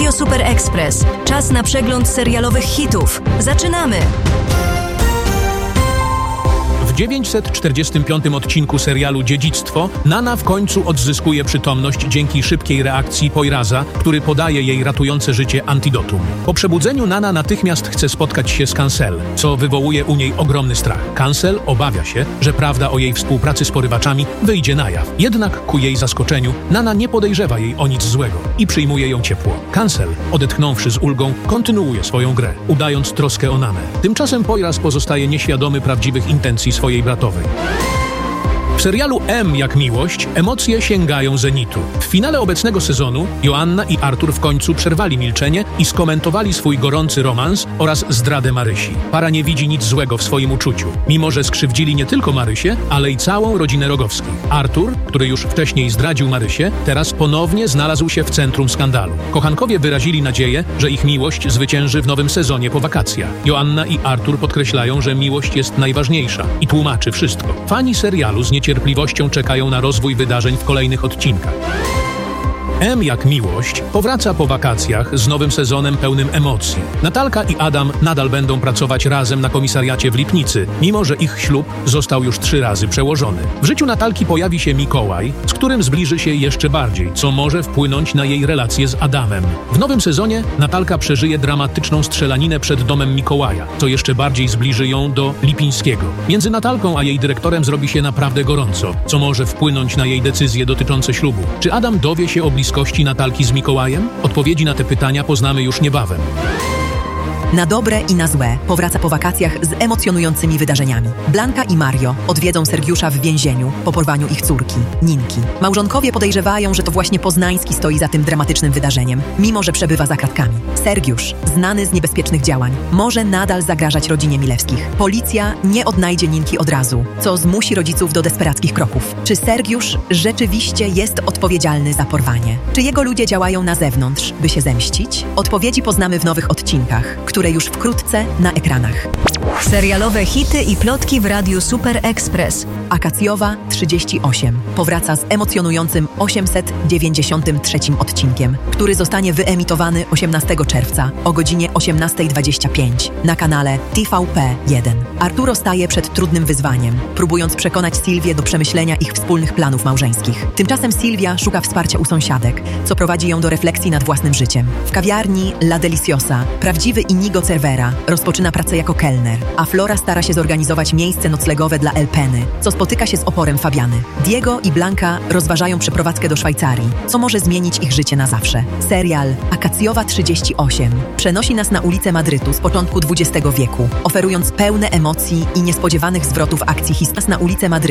Radio Super Express. Czas na przegląd serialowych hitów. Zaczynamy! W 945 odcinku serialu Dziedzictwo Nana w końcu odzyskuje przytomność dzięki szybkiej reakcji Poiraza, który podaje jej ratujące życie antidotum. Po przebudzeniu Nana natychmiast chce spotkać się z Cancel, co wywołuje u niej ogromny strach. Cancel obawia się, że prawda o jej współpracy z porywaczami wyjdzie na jaw. Jednak ku jej zaskoczeniu Nana nie podejrzewa jej o nic złego i przyjmuje ją ciepło. Cancel, odetchnąwszy z ulgą, kontynuuje swoją grę, udając troskę o Nanę. Tymczasem Poiraz pozostaje nieświadomy prawdziwych intencji swojej bratowej. W serialu M jak miłość emocje sięgają zenitu. W finale obecnego sezonu Joanna i Artur w końcu przerwali milczenie i skomentowali swój gorący romans oraz zdradę Marysi. Para nie widzi nic złego w swoim uczuciu, mimo że skrzywdzili nie tylko Marysię, ale i całą rodzinę Rogowskich. Artur, który już wcześniej zdradził Marysię, teraz ponownie znalazł się w centrum skandalu. Kochankowie wyrazili nadzieję, że ich miłość zwycięży w nowym sezonie po wakacjach. Joanna i Artur podkreślają, że miłość jest najważniejsza i tłumaczy wszystko. Fani serialu z niecierpliwością czekają na rozwój wydarzeń w kolejnych odcinkach. M jak miłość powraca po wakacjach z nowym sezonem pełnym emocji. Natalka i Adam nadal będą pracować razem na komisariacie w Lipnicy, mimo że ich ślub został już 3 razy przełożony. W życiu Natalki pojawi się Mikołaj, z którym zbliży się jeszcze bardziej, co może wpłynąć na jej relację z Adamem. W nowym sezonie Natalka przeżyje dramatyczną strzelaninę przed domem Mikołaja, co jeszcze bardziej zbliży ją do Lipińskiego. Między Natalką a jej dyrektorem zrobi się naprawdę gorąco, co może wpłynąć na jej decyzje dotyczące ślubu. Czy Adam dowie się o bliskości Natalki z Mikołajem? Odpowiedzi na te pytania poznamy już niebawem. Na dobre i na złe powraca po wakacjach z emocjonującymi wydarzeniami. Blanka i Mario odwiedzą Sergiusza w więzieniu po porwaniu ich córki, Ninki. Małżonkowie podejrzewają, że to właśnie Poznański stoi za tym dramatycznym wydarzeniem, mimo że przebywa za kratkami. Sergiusz, znany z niebezpiecznych działań, może nadal zagrażać rodzinie Milewskich. Policja nie odnajdzie Ninki od razu, co zmusi rodziców do desperackich kroków. Czy Sergiusz rzeczywiście jest odpowiedzialny za porwanie? Czy jego ludzie działają na zewnątrz, by się zemścić? Odpowiedzi poznamy w nowych odcinkach, które już wkrótce na ekranach. Serialowe hity i plotki w Radiu Super Express. Akacjowa 38 powraca z emocjonującym 893 odcinkiem, który zostanie wyemitowany 18 czerwca o godzinie 18:25 na kanale TVP1. Arturo staje przed trudnym wyzwaniem, próbując przekonać Sylwię do przemyślenia ich wspólnych planów małżeńskich. Tymczasem Sylwia szuka wsparcia u sąsiadek, co prowadzi ją do refleksji nad własnym życiem. W kawiarni La Deliciosa prawdziwy Inigo Cervera rozpoczyna pracę jako kelner, a Flora stara się zorganizować miejsce noclegowe dla Elpeny, co spotyka się z oporem Fabiany. Diego i Blanka rozważają przeprowadzkę do Szwajcarii, co może zmienić ich życie na zawsze. Serial Akacjowa 38 przenosi nas na ulice Madrytu z początku XX wieku, oferując pełne emocji i niespodziewanych zwrotów akcji na ulice Madrytu